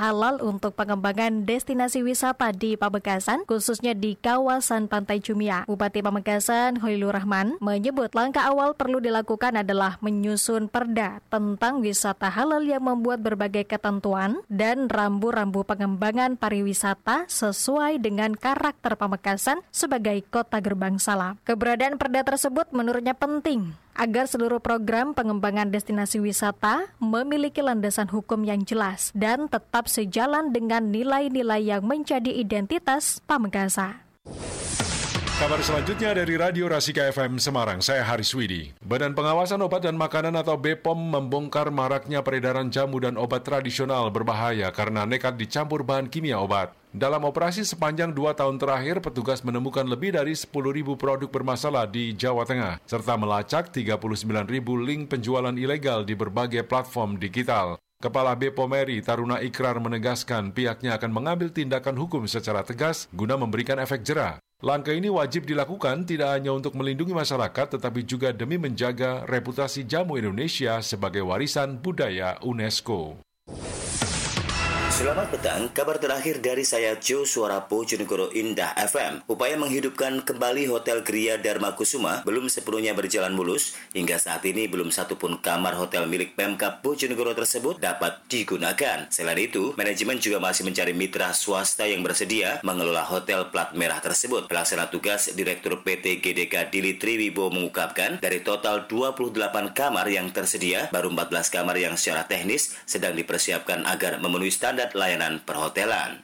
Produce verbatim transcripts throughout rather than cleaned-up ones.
halal untuk pengembangan destinasi wisata di Pamekasan, khususnya di kawasan Pantai Cumia. Bupati Pamekasan, Hoilur Rahman, menyebut langkah awal perlu dilakukan adalah menyusun perda tentang wisata halal yang membuat berbagai ketentuan dan rambu-rambu pengembangan pariwisata sesuai dengan karakter Pamekasan sebagai kota gerbang salam. Keberadaan perda tersebut menurutnya penting agar seluruh program pengembangan destinasi wisata memiliki landasan hukum yang jelas dan tetap sejalan dengan nilai-nilai yang menjadi identitas Pamekasan. Kabar selanjutnya dari Radio Rasika F M Semarang, saya Haris Widi. Badan Pengawasan Obat dan Makanan atau B P O M membongkar maraknya peredaran jamu dan obat tradisional berbahaya karena nekat dicampur bahan kimia obat. Dalam operasi sepanjang dua tahun terakhir, petugas menemukan lebih dari sepuluh ribu produk bermasalah di Jawa Tengah, serta melacak tiga puluh sembilan ribu link penjualan ilegal di berbagai platform digital. Kepala B P O M R I, Taruna Ikrar, menegaskan pihaknya akan mengambil tindakan hukum secara tegas guna memberikan efek jera. Langkah ini wajib dilakukan tidak hanya untuk melindungi masyarakat, tetapi juga demi menjaga reputasi jamu Indonesia sebagai warisan budaya UNESCO. Selamat petang, kabar terakhir dari saya Jo Suara Bojonegoro Indah F M. Upaya menghidupkan kembali Hotel Gria Dharma Kusuma belum sepenuhnya berjalan mulus. Hingga saat ini belum satu pun kamar hotel milik Pemkab Bojonegoro tersebut dapat digunakan. Selain itu, manajemen juga masih mencari mitra swasta yang bersedia mengelola hotel plat merah tersebut. Pelaksana tugas Direktur P T G D K Dili Triwibo mengungkapkan, dari total dua puluh delapan kamar yang tersedia, baru empat belas kamar yang secara teknis sedang dipersiapkan agar memenuhi standar layanan perhotelan.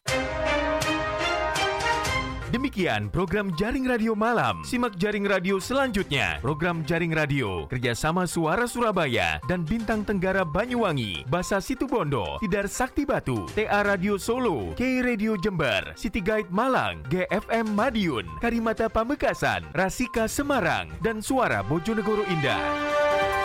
Demikian program Jaring Radio Malam. Simak Jaring Radio selanjutnya. Program Jaring Radio kerjasama Suara Surabaya dan Bintang Tenggara Banyuwangi, Basa Situbondo, Tidar Sakti Batu, T A Radio Solo, K Radio Jember, City Guide Malang, G F M Madiun, Karimata Pamekasan, Rasika Semarang, dan Suara Bojonegoro Indah.